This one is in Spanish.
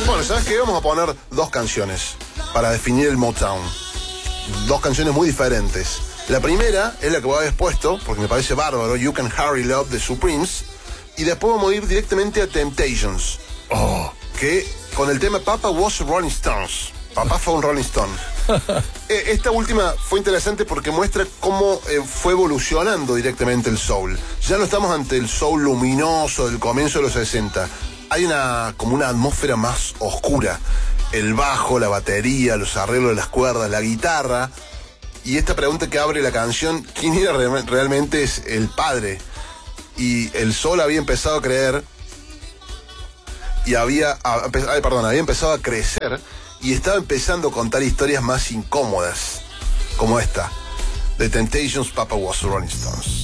Bueno, ¿sabes qué? Vamos a poner dos canciones para definir el Motown. Dos canciones muy diferentes. La primera es la que vos habéis puesto, porque me parece bárbaro, You Can Hurry Love de Supremes. Y después vamos a ir directamente a Temptations. Que con el tema Papa Was a Rolling Stones. Papá fue un Rolling Stone. Esta última fue interesante porque muestra cómo fue evolucionando directamente el soul. Ya no estamos ante el soul luminoso del comienzo de los 60. Hay como una atmósfera más oscura. El bajo, la batería, los arreglos de las cuerdas, la guitarra. Y esta pregunta que abre la canción, ¿quién era realmente es el padre? Y el soul había empezado a creer y había empezado a crecer y estaba empezando a contar historias más incómodas, como esta, The Temptations, Papa Was a Rolling Stones.